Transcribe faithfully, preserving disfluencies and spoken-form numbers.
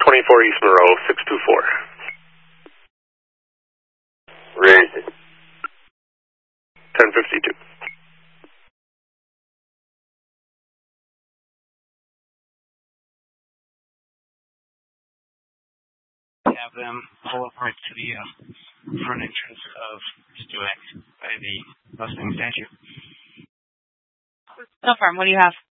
twenty-four East Monroe, six two four. Where is it? ten fifty-two. Have them pull up right to the uh, front entrance of Stueck by the Mustang statue. No problem. What do you have?